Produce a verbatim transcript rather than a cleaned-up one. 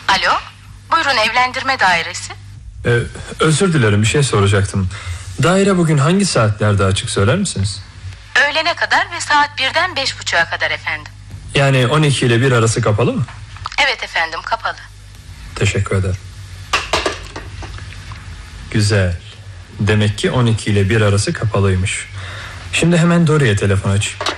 Alo, buyurun, evlendirme dairesi. Ee, özür dilerim, bir şey soracaktım. Daire bugün hangi saatlerde açık, söyler misiniz? Öğlene kadar ve saat birden beş buçuğa kadar efendim. Yani on iki ile bir arası kapalı mı? Evet efendim, kapalı. Teşekkür ederim. Güzel. Demek ki on iki ile bir arası kapalıymış. Şimdi hemen Dory'e telefon aç.